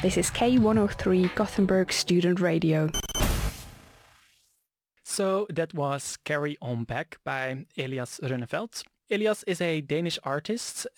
This is K103 Gothenburg Student Radio. So that was Carry On Back by Elias Rønnefelt. Elias is a Danish artist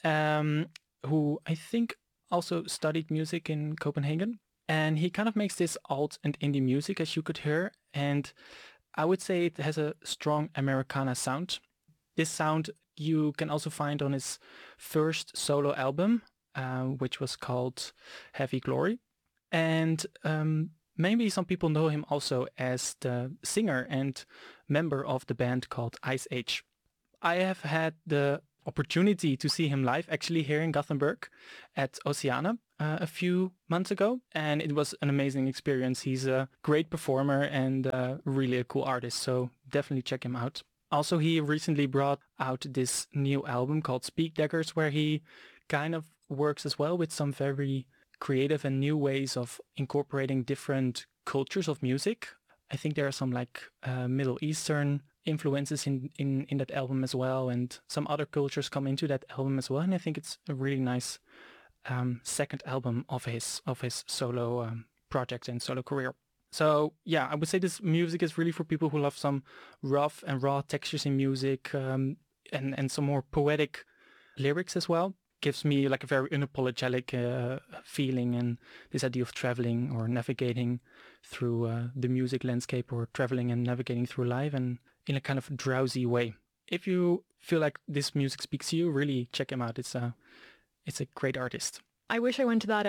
who I think also studied music in Copenhagen. And he kind of makes this alt and indie music, as you could hear. And I would say it has a strong Americana sound. This sound you can also find on his first solo album, which was called Heavy Glory. And maybe some people know him also as the singer and member of the band called Ice Age. I have had the opportunity to see him live actually here in Gothenburg at Oceana a few months ago, and it was an amazing experience. He's a great performer and really a cool artist, so definitely check him out. Also, he recently brought out this new album called Speak Daggers, where he kind of works as well with some very creative and new ways of incorporating different cultures of music. I think there are some like Middle Eastern influences in that album as well, and some other cultures come into that album as well. And I think it's a really nice second album of his solo project and solo career. So yeah, I would say this music is really for people who love some rough and raw textures in music and some more poetic lyrics as well. Gives me like a very unapologetic feeling, and this idea of traveling or navigating through the music landscape, or traveling and navigating through life, and in a kind of drowsy way. If you feel like this music speaks to you, really check him out. It's a great artist. I wish I went to that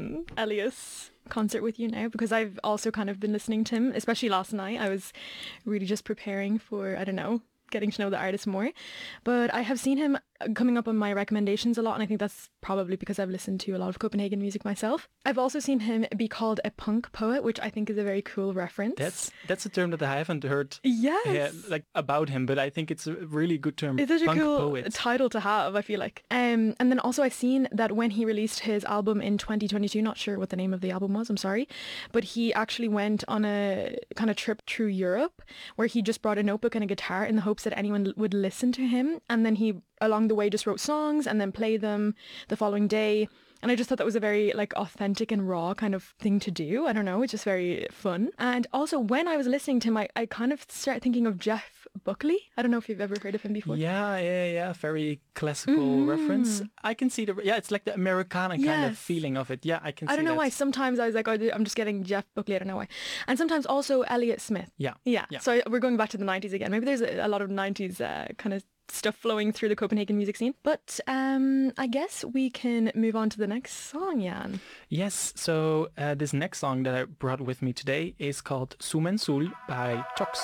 Elias concert with you now, because I've also kind of been listening to him, especially last night. I was really just preparing for, I don't know, getting to know the artist more. But I have seen him coming up on my recommendations a lot, and I think that's probably because I've listened to a lot of Copenhagen music myself. I've also seen him be called a punk poet, which I think is a very cool reference. That's a term that I haven't heard like about him, but I think it's a really good term. It's such a cool poet. title to have, I feel like. And then also I've seen that when he released his album in 2022, not sure what the name of the album was, I'm sorry, but he actually went on a kind of trip through Europe where he just brought a notebook and a guitar in the hopes that anyone would listen to him, and then he along the way just wrote songs and then played them the following day. And I just thought that was a very like authentic and raw kind of thing to do. I don't know, it's just very fun. And also when I was listening to him, I kind of started thinking of Jeff Buckley. I don't know if you've ever heard of him before. Yeah. Very classical reference. I can see it's like the Americana kind of feeling of it. Yeah, I can see that. I don't know why. Sometimes I was like, I'm just getting Jeff Buckley. I don't know why. And sometimes also Elliott Smith. Yeah. So we're going back to the 90s again. Maybe there's a lot of 90s kind of stuff flowing through the Copenhagen music scene. But I guess we can move on to the next song, Jan. Yes, so this next song that I brought with me today is called Sumen Sul by Tox.